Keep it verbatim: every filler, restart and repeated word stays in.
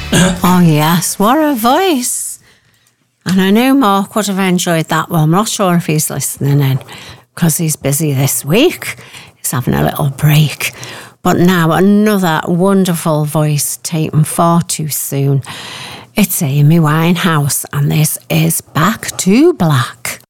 Oh, yes. What a voice. And I know Mark would have enjoyed that one. I'm not sure if he's listening in because he's busy this week. He's having a little break. But now another wonderful voice taken far too soon. It's Amy Winehouse, and this is Back to Black.